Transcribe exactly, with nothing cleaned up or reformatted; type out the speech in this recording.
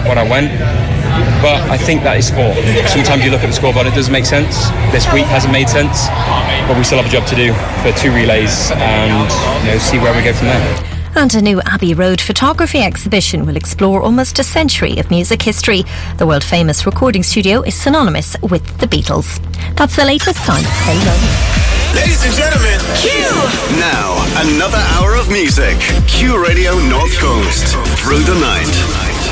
when I went. But I think that is sport. Sometimes you look at the scoreboard, it doesn't make sense. This week hasn't made sense, but we still have a job to do for two relays and, you know, see where we go from there. And a new Abbey Road photography exhibition will explore almost a century of music history. The world-famous recording studio is synonymous with the Beatles. That's the latest time. Hello. Ladies and gentlemen, Q! Now, another hour of music. Q Radio North Coast. Through the night.